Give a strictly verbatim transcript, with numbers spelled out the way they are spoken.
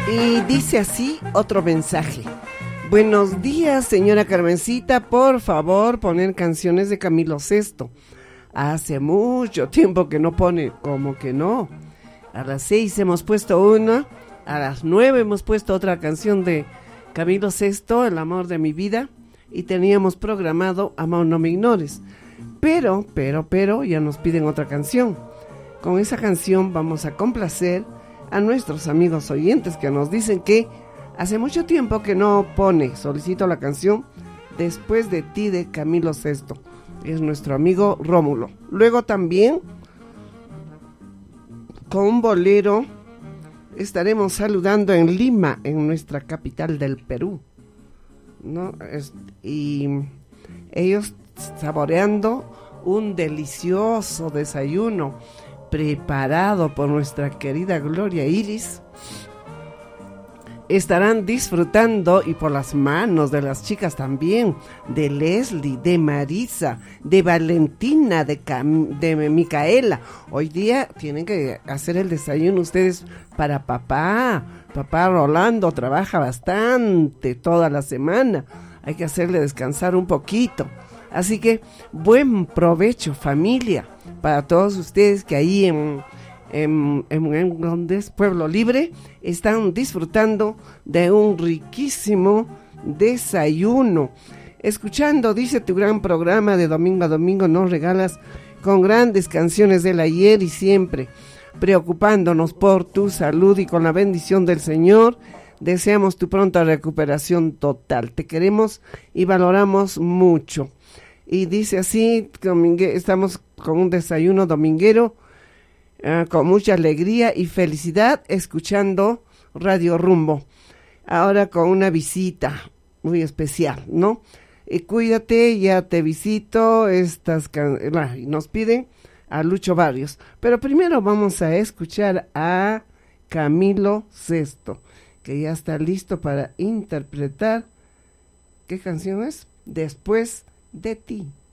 Y dice así otro mensaje. Buenos días, señora Carmencita, por favor, poner canciones de Camilo Sesto. Hace mucho tiempo que no pone, como que no. A las seis hemos puesto una, a las nueve hemos puesto otra canción de Camilo Sesto, El amor de mi vida, y teníamos programado Amor no me ignores. Pero, pero, pero, ya nos piden otra canción. Con esa canción vamos a complacer a nuestros amigos oyentes que nos dicen que hace mucho tiempo que no pone, solicito la canción Después de ti de Camilo Sesto. Es nuestro amigo Rómulo. Luego también con un bolero estaremos saludando en Lima, en nuestra capital del Perú, ¿no? Es, y ellos saboreando un delicioso desayuno preparado por nuestra querida Gloria Iris, estarán disfrutando, y por las manos de las chicas también, de Leslie, de Marisa, de Valentina, de, Cam- de Micaela. Hoy día tienen que hacer el desayuno ustedes para papá. Papá Rolando trabaja bastante toda la semana. Hay que hacerle descansar un poquito. Así que buen provecho, familia, para todos ustedes que ahí en... En, en, en donde es Pueblo Libre, están disfrutando de un riquísimo desayuno, escuchando, dice, tu gran programa de domingo a domingo. Nos regalas con grandes canciones del ayer y siempre, preocupándonos por tu salud, y con la bendición del Señor deseamos tu pronta recuperación total. Te queremos y valoramos mucho. Y dice así, estamos con un desayuno dominguero, Uh, con mucha alegría y felicidad, escuchando Radio Rumbo. Ahora con una visita muy especial, ¿no? Y cuídate, ya te visito. Estas can- nos piden a Lucho Barrios. Pero primero vamos a escuchar a Camilo Sesto, que ya está listo para interpretar. ¿Qué canción es? Después de ti.